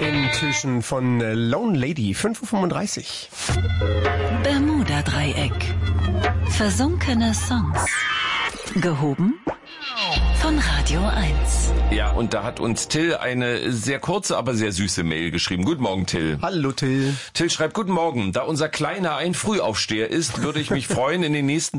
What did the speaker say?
Intuition von Lone Lady, 5:35 Uhr. Bermuda-Dreieck. Versunkene Songs. Gehoben von Radio 1. Ja, und da hat uns Till eine sehr kurze, aber sehr süße Mail geschrieben. Guten Morgen, Till. Hallo, Till. Till schreibt, guten Morgen. Da unser Kleiner ein Frühaufsteher ist, würde ich mich freuen, in den nächsten